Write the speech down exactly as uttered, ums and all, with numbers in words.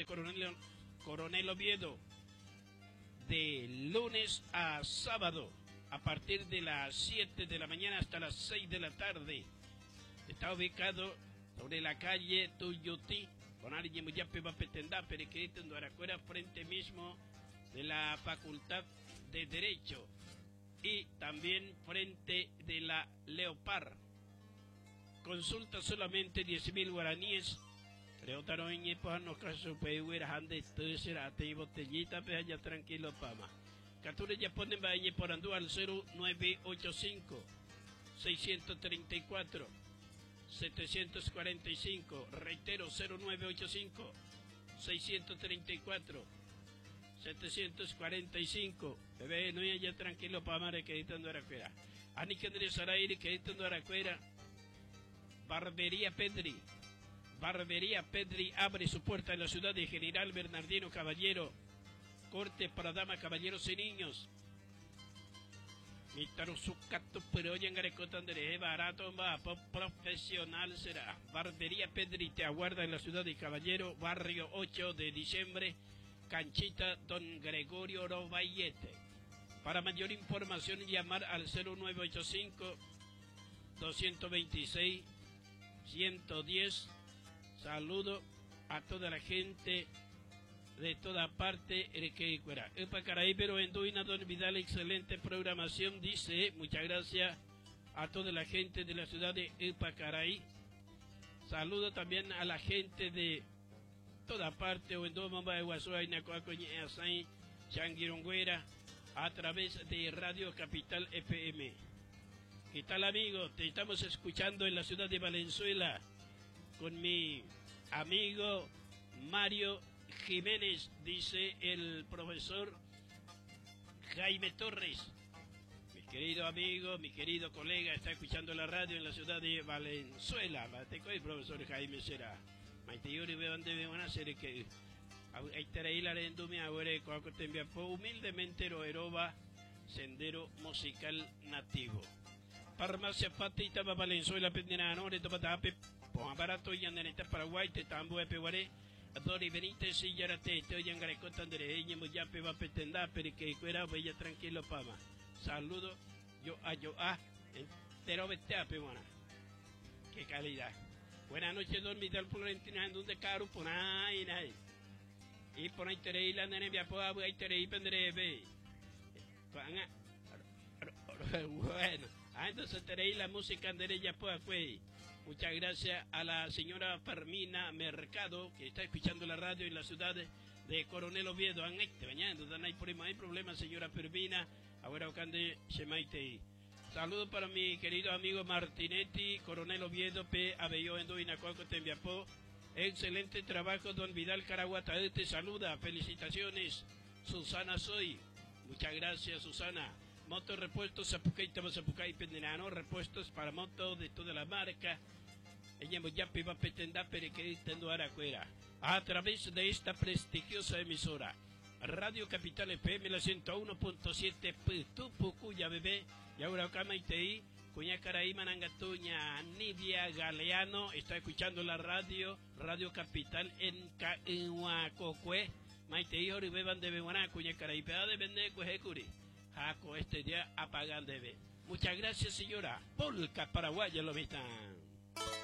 Coronel, Coronel Oviedo, de lunes a sábado, a partir de las siete de la mañana hasta las seis de la tarde. Está ubicado sobre la calle Tuyutí, con alguien muy ya va a pretender, pero que en Aracuera, frente mismo de la Facultad de Derecho y también frente de la Leopard. Consulta solamente diez mil guaraníes. Creo que pues no caso pehuera ande tercera te botellita pe allá tranquilo pama. Capture ya ponen bañe por andu al cero nueve ocho cinco seis tres cuatro siete cuatro cinco, reitero cero nueve ocho cinco seis tres cuatro siete cuatro cinco. Bebé no ya tranquilo pama que editando Aracuera. Ani que Andrés Araire que editando Aracuera. Barbería Pedri. Barbería Pedri abre su puerta en la ciudad de General Bernardino Caballero. Corte para damas, caballeros y niños. Mi taruzucato, pero oye, en barato, va, profesional será. Barbería Pedri te aguarda en la ciudad de Caballero, barrio ocho de diciembre, canchita Don Gregorio Roballete. Para mayor información, llamar al cero nueve ocho cinco dos dos seis ciento diez. Saludo a toda la gente de toda parte que fuera. Epacaraí, pero en Duina, Don Vidal, excelente programación, dice. Muchas gracias a toda la gente de la ciudad de Epacaraí. Saludo también a la gente de toda parte, o en Domamba de Guasuay, Nacoacoñe, Asay, Changuirongüera, a través de Radio Capital F M. ¿Qué tal, amigos? Te estamos escuchando en la ciudad de Valenzuela con mi amigo Mario Jiménez, dice el profesor Jaime Torres. Mi querido amigo, mi querido colega, está escuchando la radio en la ciudad de Valenzuela. Mateco el profesor Jaime será. Maiteyuri vean de van a ser que ahí estará la rendumia ahora cuando te envía humildemente roeroba sendero musical nativo. Farmacia Patita Valenzuela Pendirano de Topatape, Aparato y Andaneta Paraguay, Tetambo de Peguaré, Dori Benítez y Yarate, te oyen Garecota André, Yape va a pretender, pero que fuera bella tranquilo pama. Saludo yo a yo a entero vete a Peguana. Qué calidad. Buenas noches, Don Vidal Florentina, en donde caro por ahí, ahí. Y por ahí te reí la nene, me apoya, ahí te reí, pendré, ve. Bueno, ah, entonces tenéis la música de ella pues fue. Muchas gracias a la señora Fermina Mercado, que está escuchando la radio en la ciudad de, de Coronel Oviedo. Han este bañando, no hay problema, hay problema, señora Fermina. Ahora ocande Shemaite. Saludos para mi querido amigo Martinetti, Coronel Oviedo, P. Abello Endo Inacuaco Tembiapó. Excelente trabajo, don Vidal Caraguata. Te saluda, felicitaciones. Susana Soy. Muchas gracias, Susana. Motos repuestos Zapucay, Tabazapucay, Pendenano, repuestos para motos de toda la marca. Ella ya va a pretender que tendo Aracuera. A través de esta prestigiosa emisora, Radio Capital F M, la ciento uno punto siete, Putupucuya, bebé. Y ahora Camaitei, Cuña Caraí, Manangatuña, Nidia Galeano, está escuchando la radio, Radio Capital en Cahuacocue. Maitei, Oribeban de Beguaná, Cuña Caraí, Peda de Benecue, Jaco, este día apagan debe. Muchas gracias, señora. Polca paraguaya lo vistan.